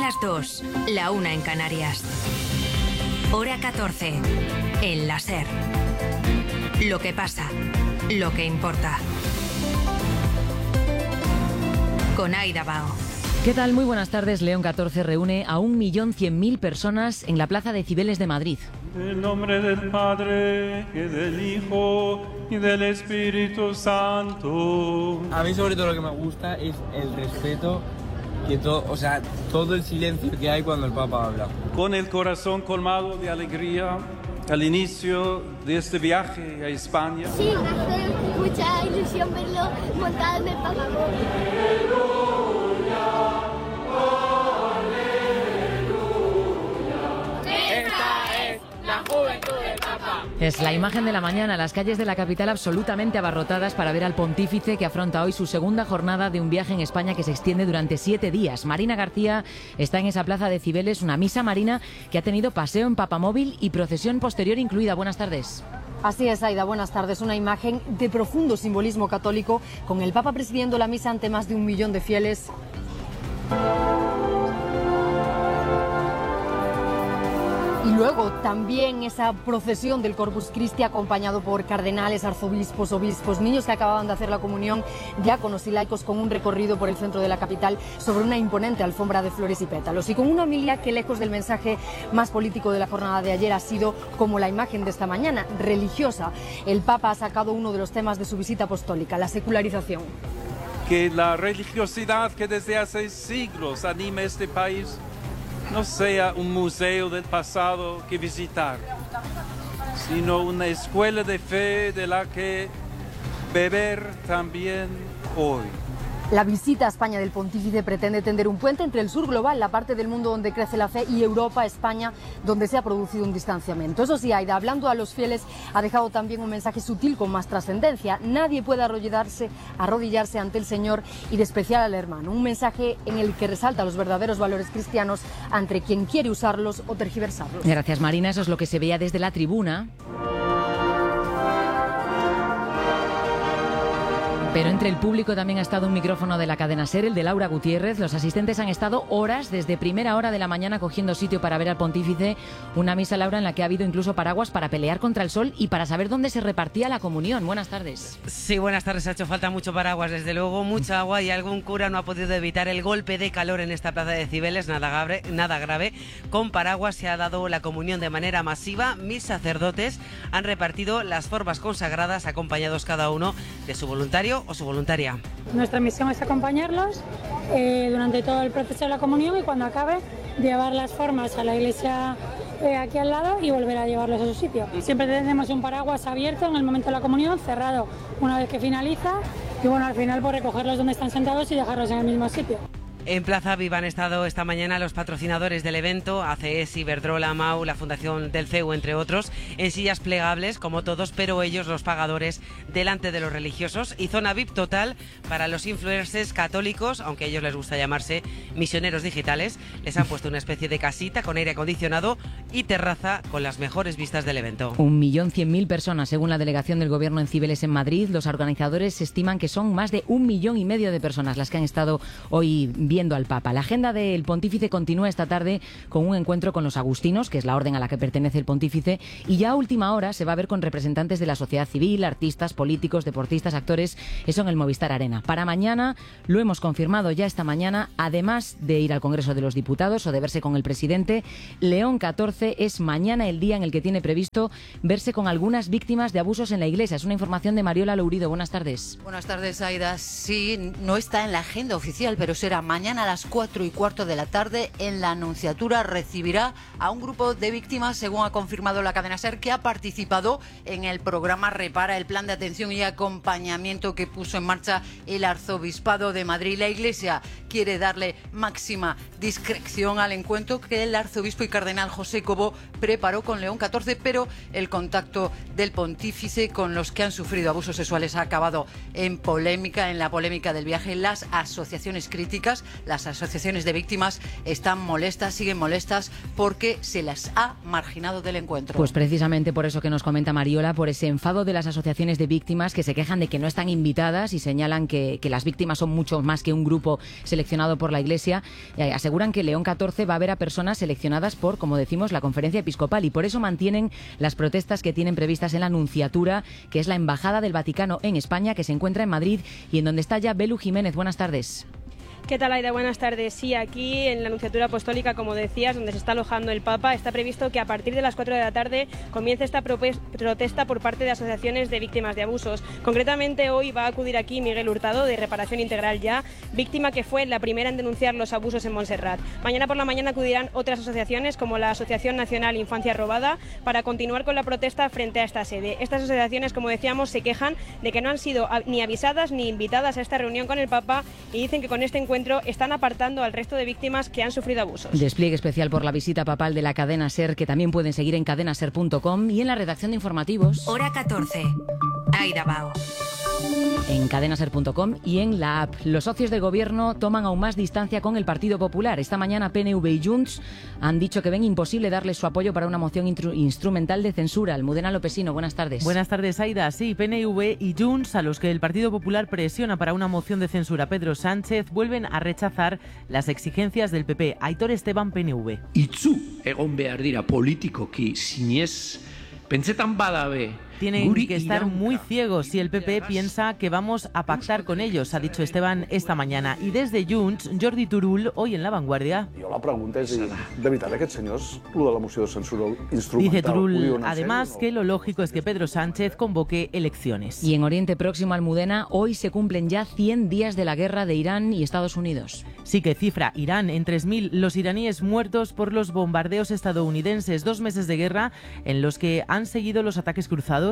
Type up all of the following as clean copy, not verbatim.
las 2, la 1 en Canarias. Hora 14, en la SER. Lo que pasa, lo que importa. Con Aida Bao. ¿Qué tal? Muy buenas tardes. León 14 reúne a 1.100.000 personas en la Plaza de Cibeles de Madrid. En el nombre del Padre, y del Hijo, y del Espíritu Santo. A mí sobre todo lo que me gusta es el respeto, todo el silencio que hay cuando el Papa habla. Con el corazón colmado de alegría, al inicio de este viaje a España. Sí, hace mucha ilusión verlo montado en el Papa Móvil. Es la imagen de la mañana, las calles de la capital absolutamente abarrotadas para ver al pontífice que afronta hoy su segunda jornada de un viaje en España que se extiende durante 7 días. Marina García está en esa plaza de Cibeles, una misa marina que ha tenido paseo en papamóvil y procesión posterior incluida. Buenas tardes. Así es, Aida, buenas tardes. Una imagen de profundo simbolismo católico, con el Papa presidiendo la misa ante más de 1 millón de fieles. Y luego también esa procesión del Corpus Christi acompañado por cardenales, arzobispos, obispos, niños que acababan de hacer la comunión, diáconos y laicos, con un recorrido por el centro de la capital sobre una imponente alfombra de flores y pétalos. Y con una homilía que, lejos del mensaje más político de la jornada de ayer, ha sido como la imagen de esta mañana, religiosa. El Papa ha sacado uno de los temas de su visita apostólica, la secularización. Que la religiosidad que desde hace siglos anima este país no sea un museo del pasado que visitar, sino una escuela de fe de la que beber también hoy. La visita a España del pontífice pretende tender un puente entre el sur global, la parte del mundo donde crece la fe, y Europa, España, donde se ha producido un distanciamiento. Eso sí, Aida, hablando a los fieles, ha dejado también un mensaje sutil con más trascendencia. Nadie puede arrodillarse ante el Señor y despreciar al hermano. Un mensaje en el que resalta los verdaderos valores cristianos ante quien quiere usarlos o tergiversarlos. Gracias, Marina. Eso es lo que se veía desde la tribuna. Pero entre el público también ha estado un micrófono de la cadena SER, el de Laura Gutiérrez. Los asistentes han estado horas, desde primera hora de la mañana, cogiendo sitio para ver al pontífice. Una misa, Laura, en la que ha habido incluso paraguas para pelear contra el sol y para saber dónde se repartía la comunión. Buenas tardes. Sí, buenas tardes. Ha hecho falta mucho paraguas, desde luego, mucha agua, y algún cura no ha podido evitar el golpe de calor en esta plaza de Cibeles. Nada grave. Con paraguas se ha dado la comunión de manera masiva. 1000 sacerdotes han repartido las formas consagradas, acompañados cada uno de su voluntario o su voluntaria. Nuestra misión es acompañarlos durante todo el proceso de la comunión, y cuando acabe llevar las formas a la iglesia aquí al lado y volver a llevarlos a su sitio. Siempre tenemos un paraguas abierto en el momento de la comunión, cerrado una vez que finaliza, y bueno, al final por recogerlos donde están sentados y dejarlos en el mismo sitio. En Plaza Viva han estado esta mañana los patrocinadores del evento, ACS, Iberdrola, MAU, la Fundación del CEU, entre otros, en sillas plegables, como todos, pero ellos, los pagadores, delante de los religiosos, y zona VIP total para los influencers católicos, aunque a ellos les gusta llamarse misioneros digitales. Les han puesto una especie de casita con aire acondicionado y terraza con las mejores vistas del evento. 1.100.000 personas, según la delegación del Gobierno en Cibeles, en Madrid. Los organizadores estiman que son más de 1,5 millones de personas las que han estado hoy viendo al Papa. La agenda del pontífice continúa esta tarde con un encuentro con los agustinos, que es la orden a la que pertenece el pontífice, y ya a última hora se va a ver con representantes de la sociedad civil, artistas, políticos, deportistas, actores, eso en el Movistar Arena. Para mañana, lo hemos confirmado ya esta mañana, además de ir al Congreso de los Diputados o de verse con el presidente, León 14 es mañana el día en el que tiene previsto verse con algunas víctimas de abusos en la Iglesia. Es una información de Mariola Lourido. Buenas tardes. Buenas tardes, Aida. Sí, no está en la agenda oficial, pero será mañana a las 4:15 de la tarde. En la Nunciatura recibirá a un grupo de víctimas, según ha confirmado la cadena SER, que ha participado en el programa Repara, el plan de atención y acompañamiento que puso en marcha el Arzobispado de Madrid. La Iglesia quiere darle máxima discreción al encuentro que el arzobispo y cardenal José Cobo preparó con León 14, pero el contacto del pontífice con los que han sufrido abusos sexuales ha acabado en polémica, en la polémica del viaje. Las asociaciones críticas, las asociaciones de víctimas están molestas, siguen molestas, porque se las ha marginado del encuentro. Pues precisamente por eso que nos comenta Mariola, por ese enfado de las asociaciones de víctimas que se quejan de que no están invitadas y señalan que las víctimas son mucho más que un grupo seleccionado seleccionado por la Iglesia, aseguran que León XIV va a ver a personas seleccionadas por, como decimos, la Conferencia Episcopal, y por eso mantienen las protestas que tienen previstas en la Nunciatura, que es la Embajada del Vaticano en España, que se encuentra en Madrid y en donde está ya Belu Jiménez. Buenas tardes. ¿Qué tal, Aida? Buenas tardes. Sí, aquí en la Nunciatura Apostólica, como decías, donde se está alojando el Papa, está previsto que a partir de las 4 de la tarde comience esta protesta por parte de asociaciones de víctimas de abusos. Concretamente, hoy va a acudir aquí Miguel Hurtado, de Reparación Integral Ya, víctima que fue la primera en denunciar los abusos en Montserrat. Mañana por la mañana acudirán otras asociaciones, como la Asociación Nacional Infancia Robada, para continuar con la protesta frente a esta sede. Estas asociaciones, como decíamos, se quejan de que no han sido ni avisadas ni invitadas a esta reunión con el Papa y dicen que con este encuentro están apartando al resto de víctimas que han sufrido abusos. Despliegue especial por la visita papal de la cadena SER, que también pueden seguir en cadenaser.com y en la redacción de informativos. Hora 14. Aida Bao. En cadenaser.com y en la app. Los socios de gobierno toman aún más distancia con el Partido Popular. Esta mañana PNV y Junts han dicho que ven imposible darles su apoyo para una moción instrumental de censura. Almudena Lopesino, buenas tardes. Buenas tardes, Aida. Sí, PNV y Junts, a los que el Partido Popular presiona para una moción de censura Pedro Sánchez, vuelven a rechazar las exigencias del PP. Aitor Esteban, PNV. Itzu egon behar dira politikoki sinez pentsetan badabe. Tienen que estar muy ciegos si el PP piensa que vamos a pactar con ellos, ha dicho Esteban esta mañana. Y desde Junts, Jordi Turull, hoy en La Vanguardia. La pregunta es, de veritat, aquests senyors, lo de la moció de censura instrumental... Dice Turull, además, que lo lógico es que Pedro Sánchez convoque elecciones. Y en Oriente Próximo, Almudena, hoy se cumplen ya 100 días de la guerra de Irán y Estados Unidos. Sí, que cifra Irán en 3.000 los iraníes muertos por los bombardeos estadounidenses. 2 meses de guerra en los que han seguido los ataques cruzados,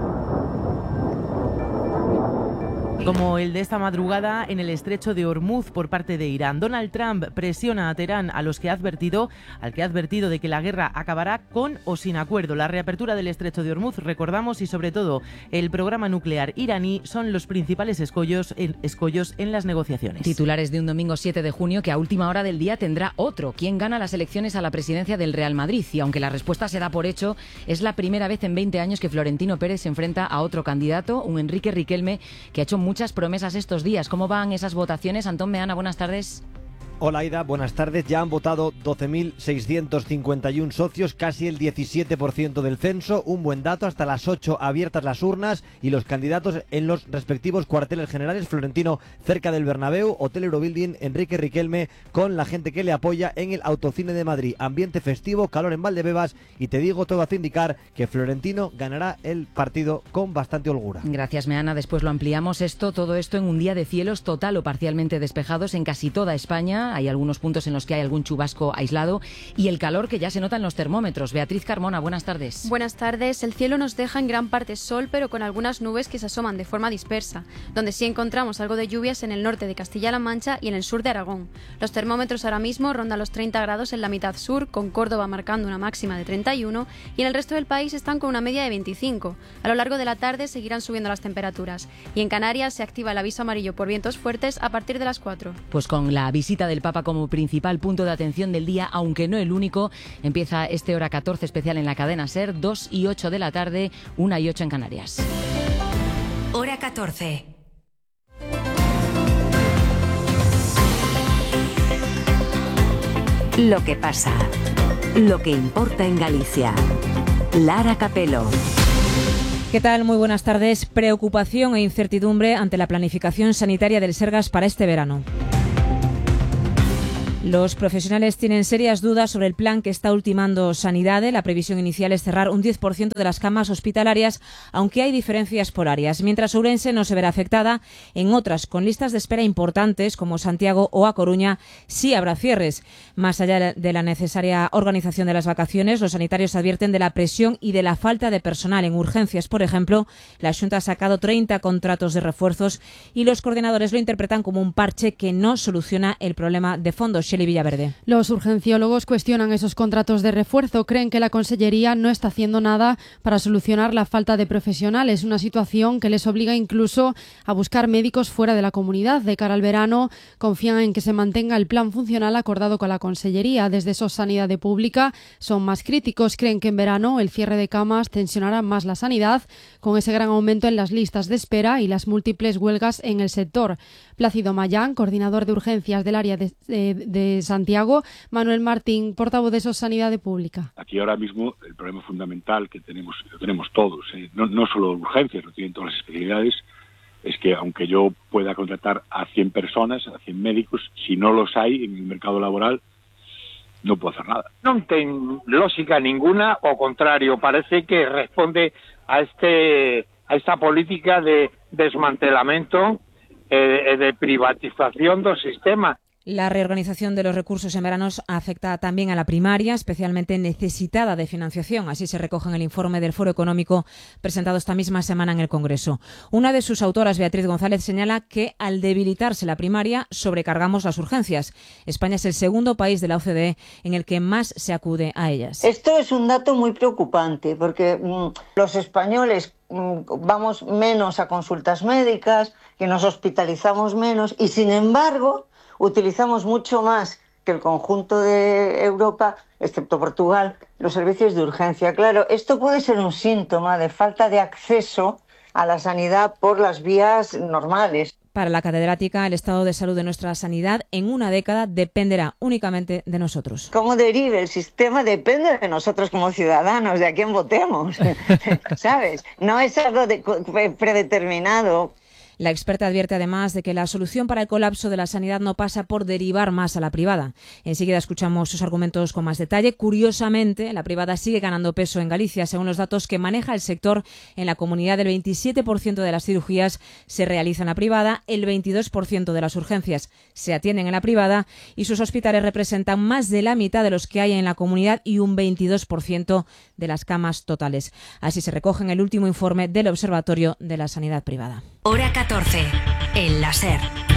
como el de esta madrugada en el estrecho de Hormuz por parte de Irán. Donald Trump presiona a Teherán, al que ha advertido de que la guerra acabará con o sin acuerdo. La reapertura del estrecho de Hormuz, recordamos, y sobre todo el programa nuclear iraní son los principales escollos en las negociaciones. Titulares de un domingo 7 de junio que a última hora del día tendrá otro. ¿Quién gana las elecciones a la presidencia del Real Madrid? Y aunque la respuesta se da por hecho, es la primera vez en 20 años que Florentino Pérez se enfrenta a otro candidato, un Enrique Riquelme, que ha hecho muchas promesas estos días. ¿Cómo van esas votaciones? Antón Meana, buenas tardes. Hola, Aida, buenas tardes. Ya han votado 12.651 socios, casi el 17% del censo. Un buen dato, hasta las 8 abiertas las urnas y los candidatos en los respectivos cuarteles generales. Florentino cerca del Bernabéu, Hotel Eurobuilding, Enrique Riquelme con la gente que le apoya en el Autocine de Madrid. Ambiente festivo, calor en Valdebebas y te digo, todo hace indicar que Florentino ganará el partido con bastante holgura. Gracias, Meana. Después lo ampliamos todo esto en un día de cielos total o parcialmente despejados en casi toda España. Hay algunos puntos en los que hay algún chubasco aislado y el calor que ya se nota en los termómetros. Beatriz Carmona, buenas tardes. Buenas tardes. El cielo nos deja en gran parte sol, pero con algunas nubes que se asoman de forma dispersa, donde sí encontramos algo de lluvias en el norte de Castilla-La Mancha y en el sur de Aragón. Los termómetros ahora mismo rondan los 30 grados en la mitad sur, con Córdoba marcando una máxima de 31 y en el resto del país están con una media de 25. A lo largo de la tarde seguirán subiendo las temperaturas y en Canarias se activa el aviso amarillo por vientos fuertes a partir de las 4. Pues con la visita del Papa como principal punto de atención del día, aunque no el único, empieza este Hora 14 especial en la cadena SER, 2 y 8 de la tarde, 1 y 8 en Canarias. Hora 14. Lo que pasa, lo que importa en Galicia. Lara Capelo. ¿Qué tal? Muy buenas tardes. Preocupación e incertidumbre ante la planificación sanitaria del Sergas para este verano. Los profesionales tienen serias dudas sobre el plan que está ultimando Sanidade. La previsión inicial es cerrar un 10% de las camas hospitalarias, aunque hay diferencias por áreas. Mientras Ourense no se verá afectada, en otras con listas de espera importantes, como Santiago o A Coruña, sí habrá cierres. Más allá de la necesaria organización de las vacaciones, los sanitarios advierten de la presión y de la falta de personal. En urgencias, por ejemplo, la Xunta ha sacado 30 contratos de refuerzos y los coordinadores lo interpretan como un parche que no soluciona el problema de fondo. Shelley Villaverde. Los urgenciólogos cuestionan esos contratos de refuerzo. Creen que la Consellería no está haciendo nada para solucionar la falta de profesionales, una situación que les obliga incluso a buscar médicos fuera de la comunidad. De cara al verano, confían en que se mantenga el plan funcional acordado con la Consellería. Desde SOS Sanidad Pública son más críticos. Creen que en verano el cierre de camas tensionará más la sanidad, con ese gran aumento en las listas de espera y las múltiples huelgas en el sector. Plácido Mayán, coordinador de urgencias del área de Santiago. Manuel Martín, portavoz de SOS Sanidad Pública. Aquí ahora mismo el problema fundamental que tenemos, lo tenemos todos, no solo urgencias, lo tienen todas las especialidades, es que aunque yo pueda contratar a 100 personas, a 100 médicos, si no los hay en el mercado laboral, no puedo hacer nada. No tiene lógica ninguna, o contrario, parece que responde a esta política de desmantelamiento, de privatización del sistema. La reorganización de los recursos en veranos afecta también a la primaria, especialmente necesitada de financiación. Así se recoge en el informe del Foro Económico presentado esta misma semana en el Congreso. Una de sus autoras, Beatriz González, señala que al debilitarse la primaria sobrecargamos las urgencias. España es el segundo país de la OCDE en el que más se acude a ellas. Esto es un dato muy preocupante porque los españoles vamos menos a consultas médicas, que nos hospitalizamos menos y, sin embargo, utilizamos mucho más que el conjunto de Europa, excepto Portugal, los servicios de urgencia. Claro, esto puede ser un síntoma de falta de acceso a la sanidad por las vías normales. Para la catedrática, el estado de salud de nuestra sanidad en una década dependerá únicamente de nosotros. Cómo derive el sistema depende de nosotros como ciudadanos, de a quién votemos, ¿sabes? No es algo predeterminado. La experta advierte además de que la solución para el colapso de la sanidad no pasa por derivar más a la privada. Enseguida escuchamos sus argumentos con más detalle. Curiosamente, la privada sigue ganando peso en Galicia. Según los datos que maneja el sector, en la comunidad el 27% de las cirugías se realizan en la privada, el 22% de las urgencias se atienden en la privada y sus hospitales representan más de la mitad de los que hay en la comunidad y un 22% de las camas totales. Así se recoge en el último informe del Observatorio de la Sanidad Privada. Hora 14, en la SER.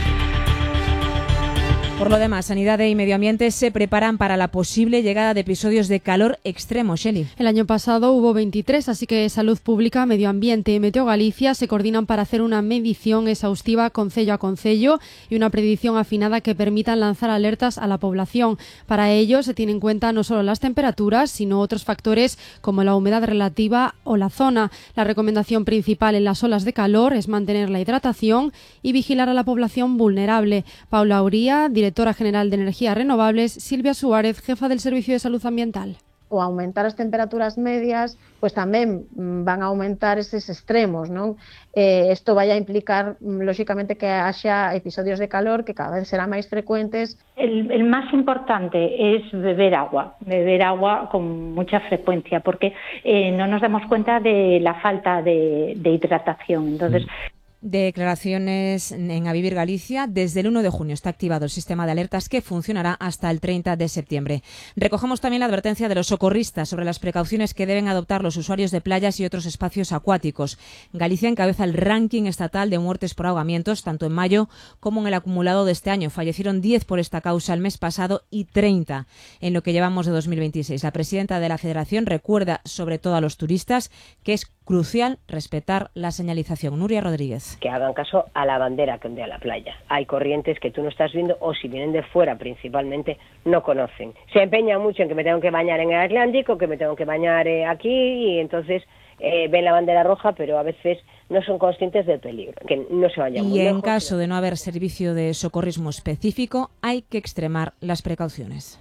Por lo demás, Sanidad y Medio Ambiente se preparan para la posible llegada de episodios de calor extremo. Shelley. El año pasado hubo 23, así que Salud Pública, Medio Ambiente y Meteo Galicia se coordinan para hacer una medición exhaustiva concello a concello y una predicción afinada que permitan lanzar alertas a la población. Para ello se tienen en cuenta no solo las temperaturas, sino otros factores como la humedad relativa o la zona. La recomendación principal en las olas de calor es mantener la hidratación y vigilar a la población vulnerable. Paula Uría, directora general de Energías Renovables, Silvia Suárez, jefa del Servicio de Salud Ambiental. O aumentar as temperaturas medias, pois tamén van a aumentar eses extremos, non? Isto vai a implicar, lógicamente, que haxa episodios de calor que cada vez serán máis frecuentes. El más importante es beber agua con mucha frecuencia, porque no nos damos cuenta de la falta de hidratación. Entonces, Declaraciones en A Vivir Galicia. Desde el 1 de junio está activado el sistema de alertas que funcionará hasta el 30 de septiembre. Recogemos también la advertencia de los socorristas sobre las precauciones que deben adoptar los usuarios de playas y otros espacios acuáticos. Galicia encabeza el ranking estatal de muertes por ahogamientos, tanto en mayo como en el acumulado de este año. Fallecieron 10 por esta causa el mes pasado y 30 en lo que llevamos de 2026. La presidenta de la Federación recuerda sobre todo a los turistas que es crucial respetar la señalización. Nuria Rodríguez. Que hagan caso a la bandera que ondea la playa. Hay corrientes que tú no estás viendo o si vienen de fuera principalmente no conocen. Se empeñan mucho en que me tengo que bañar en el Atlántico, que me tengo que bañar aquí y entonces ven la bandera roja pero a veces no son conscientes del peligro. Que no se vayan muy lejos. Y en caso de no haber servicio de socorrismo específico hay que extremar las precauciones.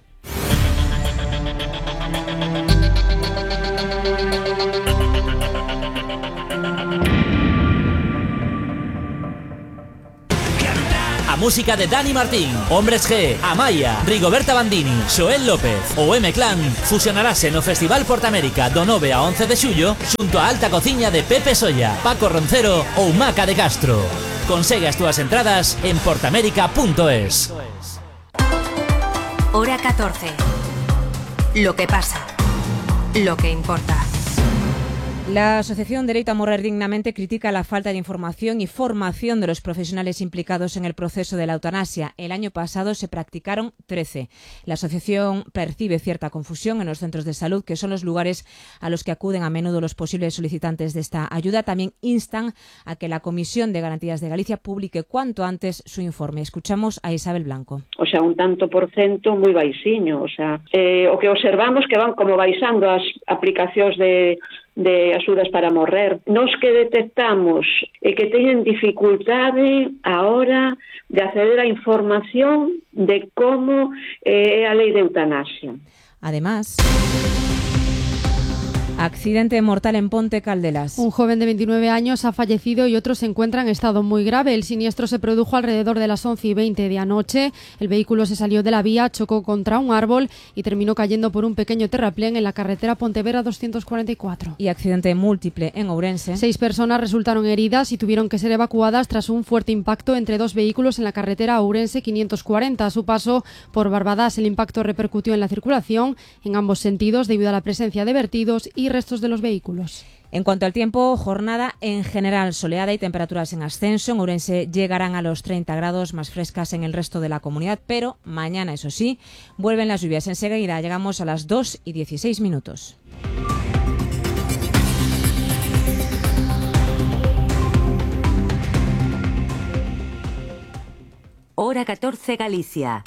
Música de Dani Martín, Hombres G, Amaya, Rigoberta Bandini, Xoel López ou M-Clan fusionarase no Festival Portamérica do 9 a 11 de xullo xunto a Alta Cociña de Pepe Solla, Paco Roncero ou Maca de Castro. Consegue as túas entradas en portamérica.es. Hora 14. Lo que pasa. Lo que importa. La Asociación Dereito a Morrer Dignamente critica la falta de información y formación de los profesionales implicados en el proceso de la eutanasia. El año pasado se practicaron 13. La asociación percibe cierta confusión en los centros de salud, que son los lugares a los que acuden a menudo los posibles solicitantes de esta ayuda. También instan a que la Comisión de Garantías de Galicia publique cuanto antes su informe. Escuchamos a Isabel Blanco. O sea, un tanto por cento moi baixiño. O sea, o que observamos que van como baixando as aplicacións de axudas para morrer. Nos que detectamos que teñen dificultade a hora de acceder á información de como é a lei de eutanasia. Además, accidente mortal en Ponte Caldelas. Un joven de 29 años ha fallecido y otro se encuentra en estado muy grave. El siniestro se produjo alrededor de las 11:20 de anoche. El vehículo se salió de la vía, chocó contra un árbol y terminó cayendo por un pequeño terraplén en la carretera Pontevedra 244. Y accidente múltiple en Ourense. 6 personas resultaron heridas y tuvieron que ser evacuadas tras un fuerte impacto entre 2 vehículos en la carretera Ourense 540. A su paso por Barbadas, el impacto repercutió en la circulación en ambos sentidos debido a la presencia de vertidos y restos de los vehículos. En cuanto al tiempo, jornada en general soleada y temperaturas en ascenso. En Ourense llegarán a los 30 grados, más frescas en el resto de la comunidad, pero mañana, eso sí, vuelven las lluvias. Enseguida llegamos a las 2:16. Hora 14 Galicia.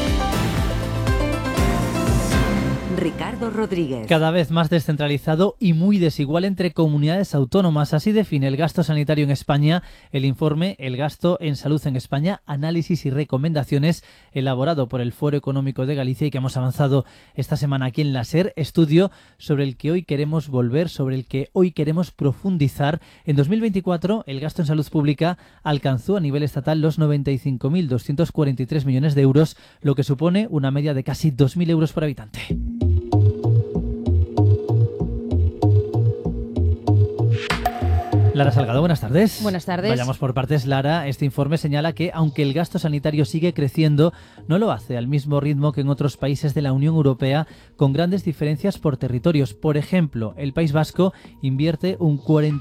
Ricardo Rodríguez. Cada vez más descentralizado y muy desigual entre comunidades autónomas. Así define el gasto sanitario en España el informe El gasto en salud en España, análisis y recomendaciones, elaborado por el Foro Económico de Galicia y que hemos avanzado esta semana aquí en la SER. Estudio sobre el que hoy queremos volver, sobre el que hoy queremos profundizar. En 2024 el gasto en salud pública alcanzó a nivel estatal los 95.243 millones de euros, lo que supone una media de casi 2.000 euros por habitante. Lara Salgado, buenas tardes. Buenas tardes. Vayamos por partes, Lara. Este informe señala que, aunque el gasto sanitario sigue creciendo, no lo hace al mismo ritmo que en otros países de la Unión Europea, con grandes diferencias por territorios. Por ejemplo, el País Vasco invierte un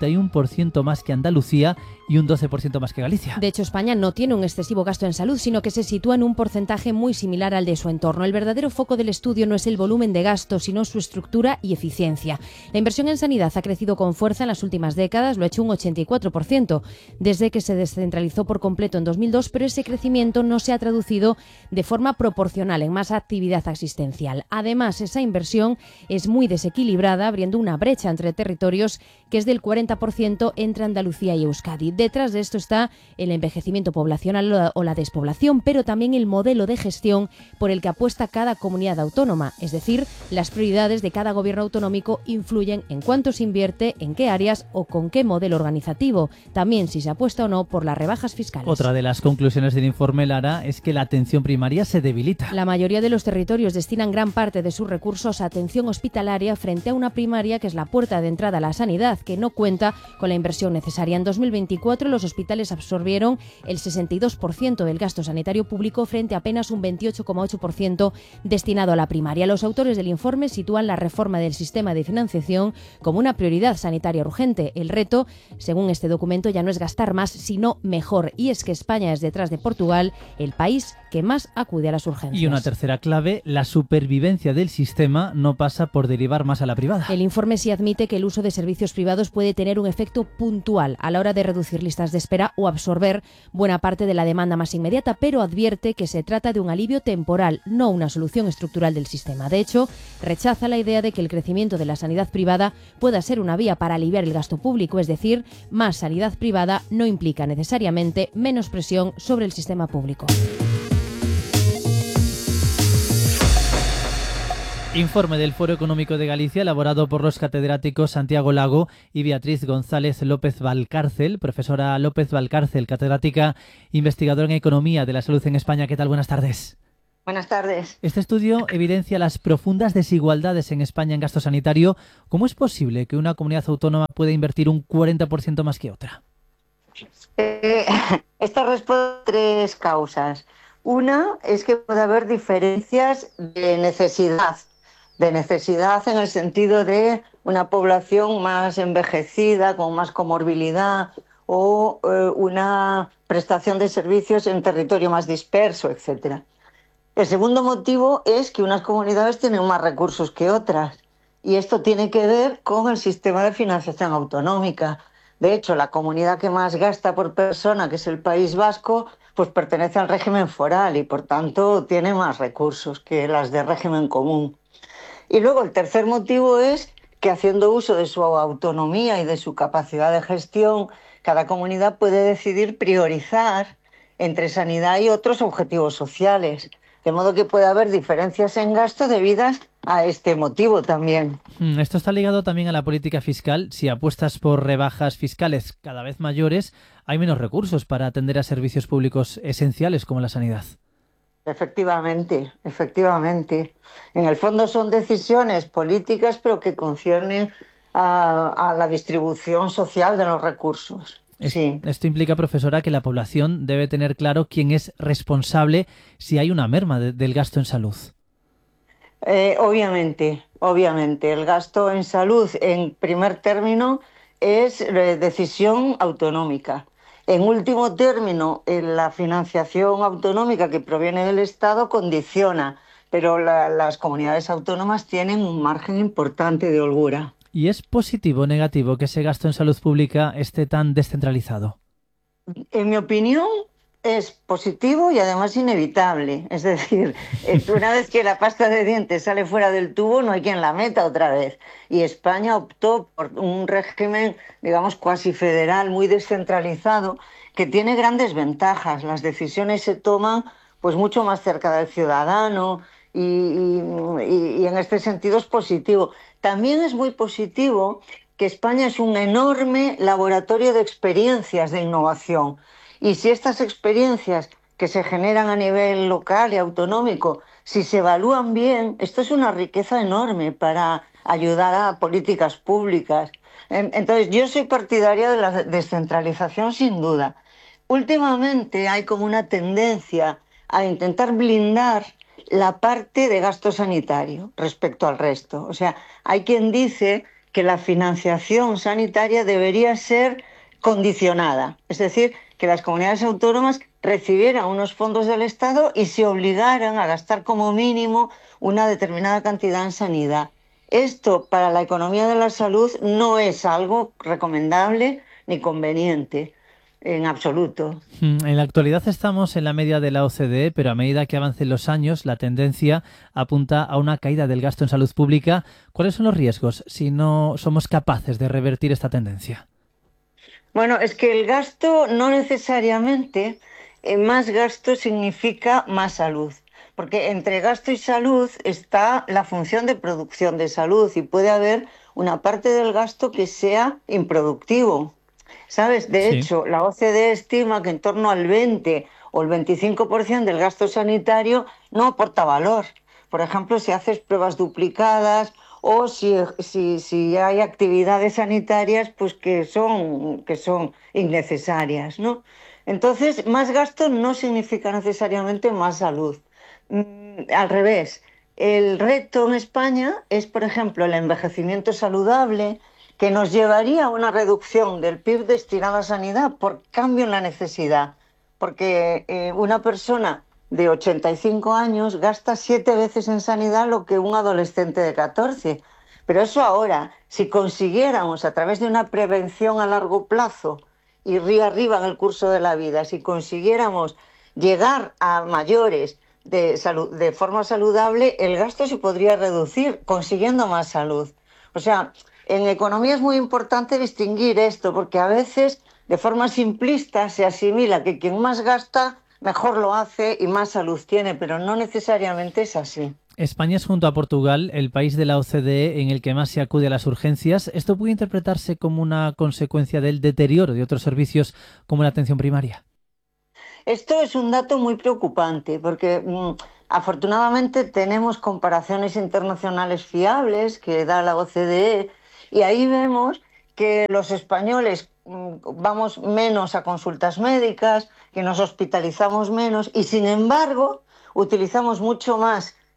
41% más que Andalucía y un 12% más que Galicia. De hecho, España no tiene un excesivo gasto en salud, sino que se sitúa en un porcentaje muy similar al de su entorno. El verdadero foco del estudio no es el volumen de gasto, sino su estructura y eficiencia. La inversión en sanidad ha crecido con fuerza en las últimas décadas, lo ha hecho un 84%, desde que se descentralizó por completo en 2002, pero ese crecimiento no se ha traducido de forma proporcional en más actividad asistencial. Además, esa inversión es muy desequilibrada, abriendo una brecha entre territorios que es del 40% entre Andalucía y Euskadi. Detrás de esto está el envejecimiento poblacional o la despoblación, pero también el modelo de gestión por el que apuesta cada comunidad autónoma, es decir, las prioridades de cada gobierno autonómico influyen en cuánto se invierte, en qué áreas o con qué modelo organizativo, también si se apuesta o no por las rebajas fiscales. Otra de las conclusiones del informe, Lara, es que la atención primaria se debilita. La mayoría de los territorios destinan gran parte de sus recursos a atención hospitalaria frente a una primaria que es la puerta de entrada a la sanidad, que no cuenta con la inversión necesaria. En 2024 los hospitales absorbieron el 62% del gasto sanitario público frente a apenas un 28,8% destinado a la primaria. Los autores del informe sitúan la reforma del sistema de financiación como una prioridad sanitaria urgente. El reto, según este documento, ya no es gastar más, sino mejor. Y es que España es, detrás de Portugal, el país que más acude a las urgencias. Y una tercera clave, la supervivencia del sistema no pasa por derivar más a la privada. El informe sí admite que el uso de servicios privados puede tener un efecto puntual a la hora de reducir listas de espera o absorber buena parte de la demanda más inmediata, pero advierte que se trata de un alivio temporal, no una solución estructural del sistema. De hecho, rechaza la idea de que el crecimiento de la sanidad privada pueda ser una vía para aliviar el gasto público, es decir, más sanidad privada no implica necesariamente menos presión sobre el sistema público. Informe del Foro Económico de Galicia, elaborado por los catedráticos Santiago Lago y Beatriz González López Valcárcel. Profesora López Valcárcel, catedrática investigadora en Economía de la Salud en España. ¿Qué tal? Buenas tardes. Buenas tardes. Este estudio evidencia las profundas desigualdades en España en gasto sanitario. ¿Cómo es posible que una comunidad autónoma pueda invertir un 40% más que otra? Esta responde a 3 causas. Una es que puede haber diferencias de necesidad de necesidad en el sentido de una población más envejecida, con más comorbilidad o una prestación de servicios en territorio más disperso, etcétera. El segundo motivo es que unas comunidades tienen más recursos que otras y esto tiene que ver con el sistema de financiación autonómica. De hecho, la comunidad que más gasta por persona, que es el País Vasco, pues pertenece al régimen foral y por tanto tiene más recursos que las de régimen común. Y luego el tercer motivo es que haciendo uso de su autonomía y de su capacidad de gestión, cada comunidad puede decidir priorizar entre sanidad y otros objetivos sociales. De modo que puede haber diferencias en gasto debidas a este motivo también. Esto está ligado también a la política fiscal. Si apuestas por rebajas fiscales cada vez mayores, hay menos recursos para atender a servicios públicos esenciales como la sanidad. Efectivamente, efectivamente. En el fondo son decisiones políticas, pero que conciernen a la distribución social de los recursos. Sí. Esto implica, profesora, que la población debe tener claro quién es responsable si hay una merma del gasto en salud. Obviamente. El gasto en salud, en primer término, es decisión autonómica. En último término, la financiación autonómica que proviene del Estado condiciona, pero las comunidades autónomas tienen un margen importante de holgura. ¿Y es positivo o negativo que ese gasto en salud pública esté tan descentralizado? En mi opinión, es positivo y además inevitable. Es decir, una vez que la pasta de dientes sale fuera del tubo, no hay quien la meta otra vez. Y España optó por un régimen, digamos, cuasi federal, muy descentralizado, que tiene grandes ventajas. Las decisiones se toman pues mucho más cerca del ciudadano y en este sentido es positivo. También es muy positivo que España es un enorme laboratorio de experiencias de innovación. Y si estas experiencias que se generan a nivel local y autonómico, si se evalúan bien, esto es una riqueza enorme para ayudar a políticas públicas. Entonces, yo soy partidaria de la descentralización sin duda. Últimamente hay como una tendencia a intentar blindar la parte de gasto sanitario respecto al resto. O sea, hay quien dice que la financiación sanitaria debería ser condicionada, es decir, que las comunidades autónomas recibieran unos fondos del Estado y se obligaran a gastar como mínimo una determinada cantidad en sanidad. Esto para la economía de la salud no es algo recomendable ni conveniente. En absoluto. En la actualidad estamos en la media de la OCDE, pero a medida que avancen los años, la tendencia apunta a una caída del gasto en salud pública. ¿Cuáles son los riesgos si no somos capaces de revertir esta tendencia? Bueno, es que el gasto no necesariamente, más gasto significa más salud, porque entre gasto y salud está la función de producción de salud y puede haber una parte del gasto que sea improductivo. ¿Sabes? De hecho, la OCDE estima que en torno al 20 o el 25% del gasto sanitario no aporta valor. Por ejemplo, si haces pruebas duplicadas o si hay actividades sanitarias pues que son innecesarias, ¿no? Entonces, más gasto no significa necesariamente más salud. Al revés, el reto en España es, por ejemplo, el envejecimiento saludable, que nos llevaría a una reducción del PIB destinado a sanidad por cambio en la necesidad. Porque una persona de 85 años gasta 7 veces en sanidad lo que un adolescente de 14. Pero eso ahora, si consiguiéramos a través de una prevención a largo plazo, ir arriba en el curso de la vida, si consiguiéramos llegar a mayores de forma saludable, el gasto se podría reducir consiguiendo más salud. O sea, en economía es muy importante distinguir esto, porque a veces, de forma simplista, se asimila que quien más gasta, mejor lo hace y más salud tiene, pero no necesariamente es así. España es, junto a Portugal, el país de la OCDE en el que más se acude a las urgencias. ¿Esto puede interpretarse como una consecuencia del deterioro de otros servicios como la atención primaria? Esto es un dato muy preocupante, porque afortunadamente tenemos comparaciones internacionales fiables que da la OCDE, y ahí vemos que los españoles vamos menos a consultas médicas, que nos hospitalizamos menos y sin embargo utilizamos mucho más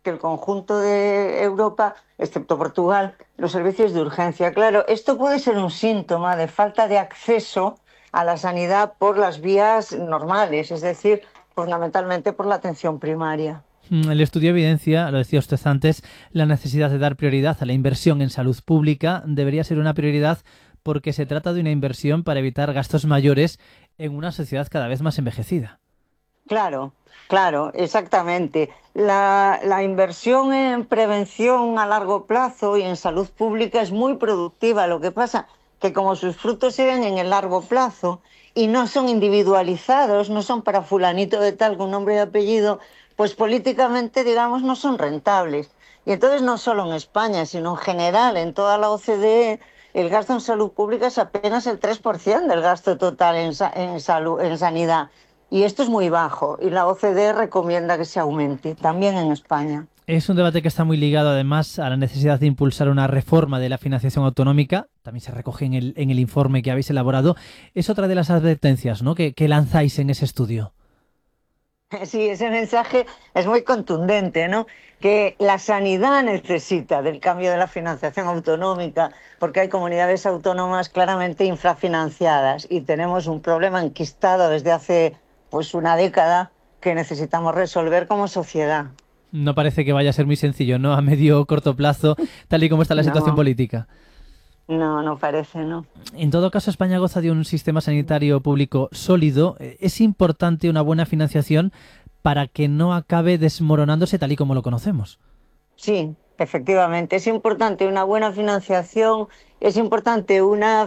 que el conjunto de Europa, excepto Portugal, los servicios de urgencia. Claro, esto puede ser un síntoma de falta de acceso a la sanidad por las vías normales, es decir, fundamentalmente por la atención primaria. El estudio evidencia, lo decía usted antes, la necesidad de dar prioridad a la inversión en salud pública. Debería ser una prioridad porque se trata de una inversión para evitar gastos mayores en una sociedad cada vez más envejecida. Claro, exactamente. La inversión en prevención a largo plazo y en salud pública es muy productiva. Lo que pasa que como sus frutos se ven en el largo plazo y no son individualizados, no son para fulanito de tal con nombre y apellido, pues políticamente, digamos, no son rentables. Y entonces no solo en España, sino en general, en toda la OCDE, el gasto en salud pública es apenas el 3% del gasto total en sanidad. Y esto es muy bajo, y la OCDE recomienda que se aumente, también en España. Es un debate que está muy ligado, además, a la necesidad de impulsar una reforma de la financiación autonómica. También se recoge en el informe que habéis elaborado. Es otra de las advertencias, ¿no?, que lanzáis en ese estudio. Sí, ese mensaje es muy contundente, ¿no? Que la sanidad necesita del cambio de la financiación autonómica porque hay comunidades autónomas claramente infrafinanciadas y tenemos un problema enquistado desde hace una década que necesitamos resolver como sociedad. No parece que vaya a ser muy sencillo, ¿no?, a medio o corto plazo, tal y como está la situación política. No parece, ¿no? En todo caso, España goza de un sistema sanitario público sólido. Es importante una buena financiación para que no acabe desmoronándose tal y como lo conocemos. Sí, efectivamente. Es importante una buena financiación, es importante una,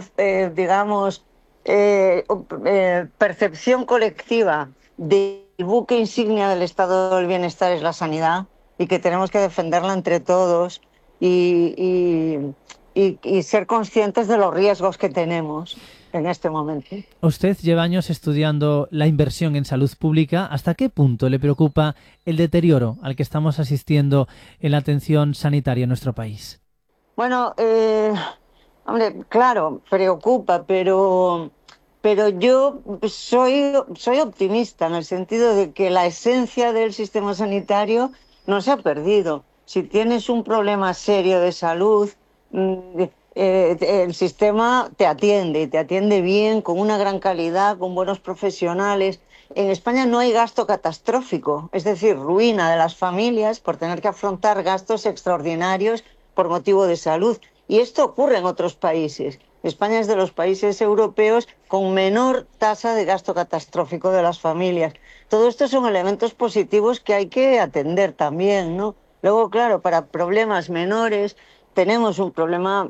percepción colectiva del buque insignia del Estado del Bienestar es la sanidad y que tenemos que defenderla entre todos y ser conscientes de los riesgos que tenemos en este momento. Usted lleva años estudiando la inversión en salud pública. ¿Hasta qué punto le preocupa el deterioro al que estamos asistiendo en la atención sanitaria en nuestro país? Bueno, claro, preocupa, pero yo soy optimista en el sentido de que la esencia del sistema sanitario no se ha perdido. Si tienes un problema serio de salud, el sistema te atiende y te atiende bien, con una gran calidad, con buenos profesionales. En España no hay gasto catastrófico, es decir, ruina de las familias por tener que afrontar gastos extraordinarios por motivo de salud. Y esto ocurre en otros países. España es de los países europeos con menor tasa de gasto catastrófico de las familias. Todo esto son elementos positivos que hay que atender también, ¿no? Luego, claro, para problemas menores tenemos un problema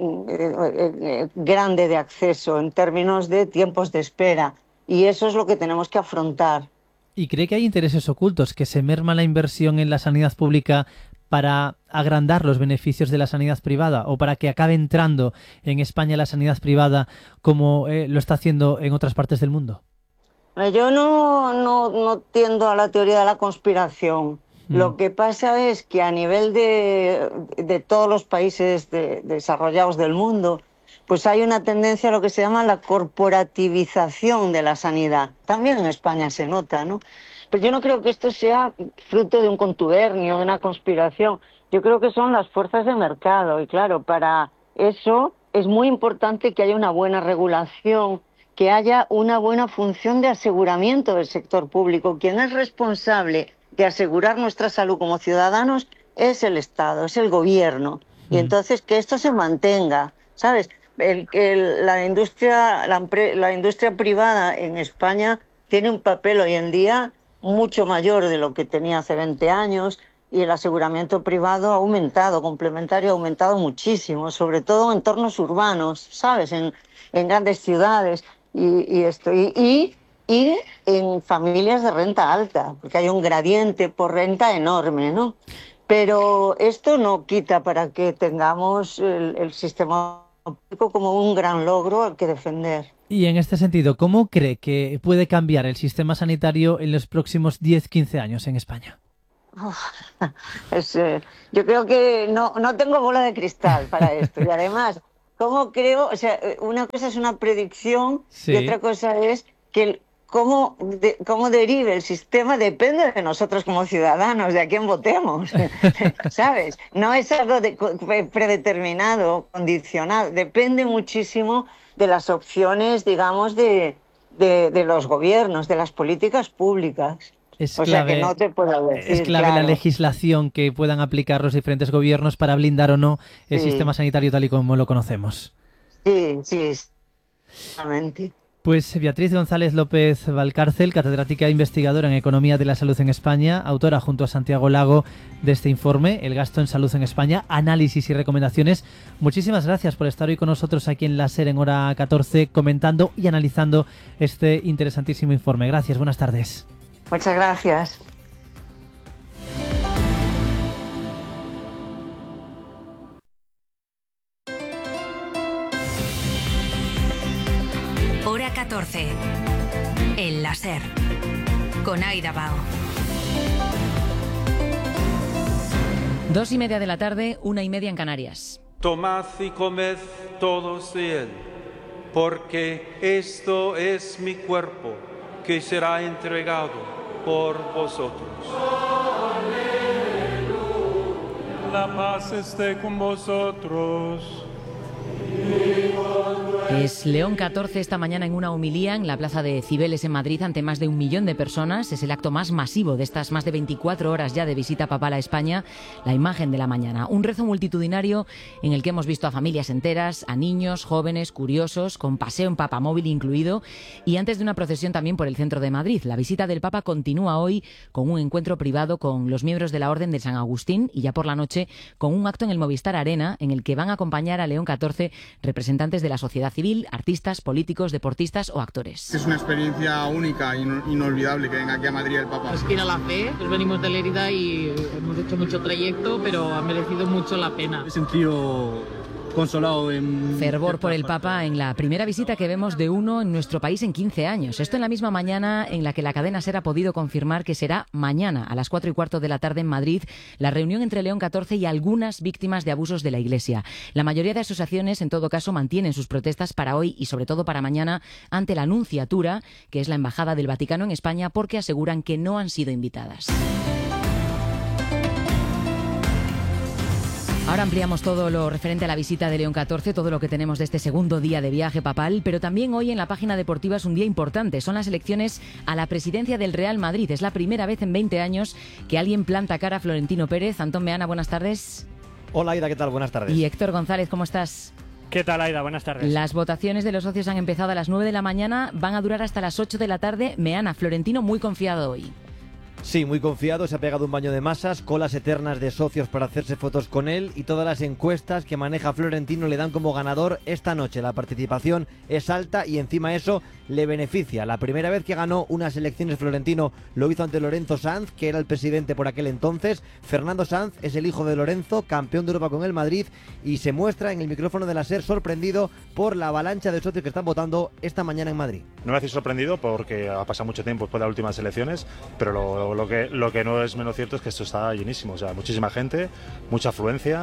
grande de acceso en términos de tiempos de espera y eso es lo que tenemos que afrontar. ¿Y cree que hay intereses ocultos, que se merma la inversión en la sanidad pública para agrandar los beneficios de la sanidad privada o para que acabe entrando en España la sanidad privada como lo está haciendo en otras partes del mundo? Yo no tiendo a la teoría de la conspiración. Lo que pasa es que a nivel de todos los países desarrollados del mundo, pues hay una tendencia a lo que se llama la corporativización de la sanidad. También en España se nota, ¿no? Pero yo no creo que esto sea fruto de un contubernio, de una conspiración. Yo creo que son las fuerzas de mercado y claro, para eso es muy importante que haya una buena regulación, que haya una buena función de aseguramiento del sector público. Quien es responsable de asegurar nuestra salud como ciudadanos es el Estado, es el gobierno. Y entonces que esto se mantenga, ¿sabes? La industria privada en España tiene un papel hoy en día mucho mayor de lo que tenía hace 20 años y el aseguramiento privado ha aumentado, complementario ha aumentado muchísimo, sobre todo en entornos urbanos, ¿sabes? En grandes ciudades y en familias de renta alta, porque hay un gradiente por renta enorme, ¿no? Pero esto no quita para que tengamos el sistema público como un gran logro al que defender. Y en este sentido, ¿cómo cree que puede cambiar el sistema sanitario en los próximos 10-15 años en España? Yo creo que no tengo bola de cristal para esto. Y además, ¿cómo creo? O sea, una cosa es una predicción y otra cosa es que cómo derive el sistema depende de nosotros como ciudadanos, de a quién votemos, ¿sabes? No es algo predeterminado, condicionado, depende muchísimo de las opciones, digamos, de los gobiernos, de las políticas públicas. Es o clave, sea que no te puedo decir. Es clave la legislación que puedan aplicar los diferentes gobiernos para blindar o no el sistema sanitario tal y como lo conocemos. Sí, exactamente. Pues Beatriz González López Valcárcel, catedrática e investigadora en Economía de la Salud en España, autora junto a Santiago Lago de este informe, El gasto en salud en España, análisis y recomendaciones. Muchísimas gracias por estar hoy con nosotros aquí en la SER en hora 14, comentando y analizando este interesantísimo informe. Gracias, buenas tardes. Muchas gracias. Hora 14. En la SER. Con Aida Bao. 2:30 de la tarde, 1:30 en Canarias. Tomad y comed todos de él, porque esto es mi cuerpo, que será entregado por vosotros. La paz esté con vosotros. Es León XIV esta mañana en una homilía en la plaza de Cibeles en Madrid ante más de 1 millón de personas. Es el acto más masivo de estas más de 24 horas ya de visita papal a España, la imagen de la mañana. Un rezo multitudinario en el que hemos visto a familias enteras, a niños, jóvenes, curiosos, con paseo en papamóvil incluido, y antes de una procesión también por el centro de Madrid. La visita del Papa continúa hoy con un encuentro privado con los miembros de la Orden de San Agustín y ya por la noche con un acto en el Movistar Arena en el que van a acompañar a León XIV representantes de la sociedad civil, artistas, políticos, deportistas o actores. Es una experiencia única e inolvidable que venga aquí a Madrid el Papa. Respira la fe, pues venimos de Lérida y hemos hecho mucho trayecto, pero ha merecido mucho la pena. He sentido consolado en... Fervor por el Papa en la primera visita que vemos de uno en nuestro país en 15 años. Esto en la misma mañana en la que la cadena SER ha podido confirmar que será mañana a las 4:15 de la tarde en Madrid la reunión entre León XIV y algunas víctimas de abusos de la Iglesia. La mayoría de asociaciones, en todo caso, mantienen sus protestas para hoy y sobre todo para mañana ante la Nunciatura, que es la Embajada del Vaticano en España, porque aseguran que no han sido invitadas. Ahora ampliamos todo lo referente a la visita de León XIV, todo lo que tenemos de este segundo día de viaje papal, pero también hoy en la página deportiva es un día importante. Son las elecciones a la presidencia del Real Madrid. Es la primera vez en 20 años que alguien planta cara a Florentino Pérez. Antón Meana, buenas tardes. Hola Aida, ¿qué tal? Buenas tardes. Y Héctor González, ¿cómo estás? ¿Qué tal, Aida? Buenas tardes. Las votaciones de los socios han empezado a las 9 de la mañana, van a durar hasta las 8 de la tarde. Meana, Florentino muy confiado hoy. Sí, muy confiado, se ha pegado un baño de masas, colas eternas de socios para hacerse fotos con él y todas las encuestas que maneja Florentino le dan como ganador esta noche. La participación es alta y encima eso le beneficia. La primera vez que ganó unas elecciones Florentino lo hizo ante Lorenzo Sanz, que era el presidente por aquel entonces. Fernando Sanz es el hijo de Lorenzo, campeón de Europa con el Madrid, y se muestra en el micrófono de la SER sorprendido por la avalancha de socios que están votando esta mañana en Madrid. No me hace sorprendido porque ha pasado mucho tiempo después de las últimas elecciones, pero lo que no es menos cierto es que esto está llenísimo, o sea, muchísima gente, mucha afluencia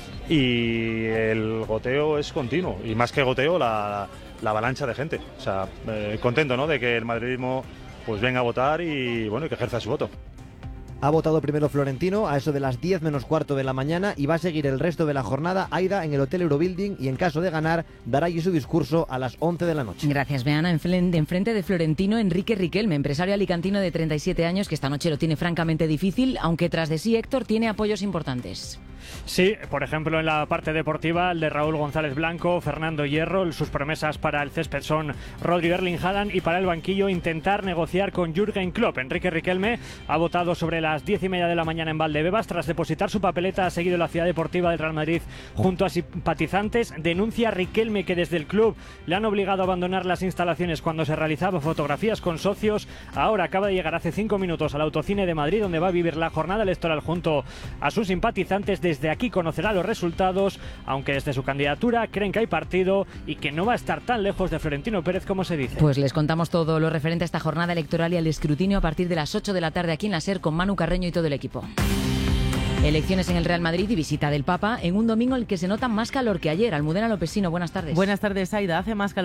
y el goteo es continuo, y más que goteo, la avalancha de gente. O sea, contento, ¿no?, de que el madridismo pues venga a votar y bueno, y que ejerza su voto. Ha votado primero Florentino a eso de las 10 menos cuarto de la mañana y va a seguir el resto de la jornada Aida en el Hotel Eurobuilding, y en caso de ganar dará allí su discurso a las 11 de la noche. Gracias, Beana. Enfrente de Florentino, Enrique Riquelme, empresario alicantino de 37 años que esta noche lo tiene francamente difícil, aunque tras de sí, Héctor, tiene apoyos importantes. Sí, por ejemplo, en la parte deportiva, el de Raúl González Blanco, Fernando Hierro. Sus promesas para el césped son Rodri Erling Haaland, y para el banquillo intentar negociar con Jürgen Klopp. Enrique Riquelme ha votado sobre las 10:30 de la mañana en Valdebebas. Tras depositar su papeleta, ha seguido la ciudad deportiva del Real Madrid junto a simpatizantes. Denuncia Riquelme que desde el club le han obligado a abandonar las instalaciones cuando se realizaba fotografías con socios. Ahora acaba de llegar hace 5 minutos al Autocine de Madrid, donde va a vivir la jornada electoral junto a sus simpatizantes. Desde aquí conocerá los resultados, aunque desde su candidatura creen que hay partido y que no va a estar tan lejos de Florentino Pérez como se dice. Pues les contamos todo lo referente a esta jornada electoral y al escrutinio a partir de las 8 de la tarde aquí en la SER con Manu Carreño y todo el equipo. Elecciones en el Real Madrid y visita del Papa en un domingo en el que se nota más calor que ayer. Almudena Lopesino, buenas tardes. Buenas tardes, Aida. Hace más calor